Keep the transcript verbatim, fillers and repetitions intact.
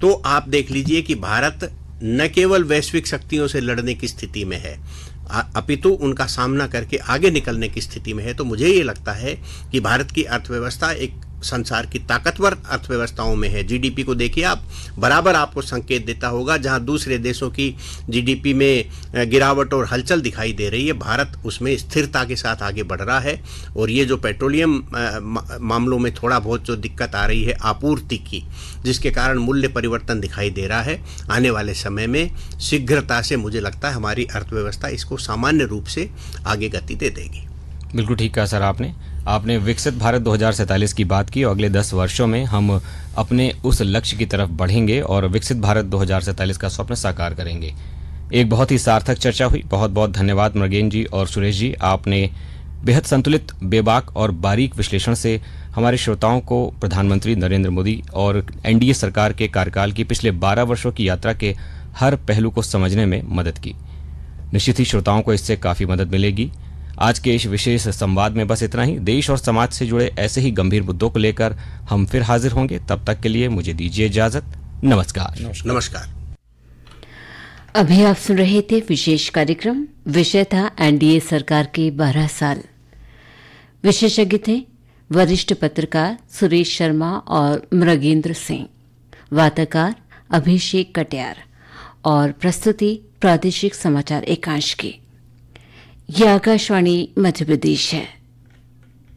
तो आप देख लीजिए कि भारत न केवल वैश्विक शक्तियों से लड़ने की स्थिति में है, अपितु उनका सामना करके आगे निकलने की स्थिति में है। तो मुझे ये लगता है कि भारत की अर्थव्यवस्था एक संसार की ताकतवर अर्थव्यवस्थाओं में है। जीडीपी को देखिए आप, बराबर आपको संकेत देता होगा, जहां दूसरे देशों की जीडीपी में गिरावट और हलचल दिखाई दे रही है, भारत उसमें स्थिरता के साथ आगे बढ़ रहा है। और ये जो पेट्रोलियम मामलों में थोड़ा बहुत जो दिक्कत आ रही है आपूर्ति की, जिसके कारण मूल्य परिवर्तन दिखाई दे रहा है, आने वाले समय में शीघ्रता से मुझे लगता है हमारी अर्थव्यवस्था इसको सामान्य रूप से आगे गति दे देगी। बिल्कुल ठीक कहा सर आपने आपने विकसित भारत दो हज़ार सैंतालीस की बात की और अगले दस वर्षों में हम अपने उस लक्ष्य की तरफ बढ़ेंगे और विकसित भारत दो हज़ार सैंतालीस का स्वप्न साकार करेंगे। एक बहुत ही सार्थक चर्चा हुई। बहुत बहुत धन्यवाद मृगेन जी और सुरेश जी। आपने बेहद संतुलित, बेबाक और बारीक विश्लेषण से हमारे श्रोताओं को प्रधानमंत्री नरेंद्र मोदी और एनडीए सरकार के कार्यकाल की पिछले बारह वर्षों की यात्रा के हर पहलू को समझने में मदद की। निश्चित ही श्रोताओं को इससे काफ़ी मदद मिलेगी। आज के इस विशेष संवाद में बस इतना ही। देश और समाज से जुड़े ऐसे ही गंभीर मुद्दों को लेकर हम फिर हाजिर होंगे। तब तक के लिए मुझे दीजिए इजाजत। नमस्कार। नमस्कार। अभी आप सुन रहे थे विशेष कार्यक्रम। विषय था एनडीए सरकार के बारह साल। विशेषज्ञ थे वरिष्ठ पत्रकार सुरेश शर्मा और मृगेंद्र सिंह, वार्ताकार अभिषेक कटियार और प्रस्तुति प्रादेशिक समाचार एकांश की। यह आकाशवाणी मध्य प्रदेश है।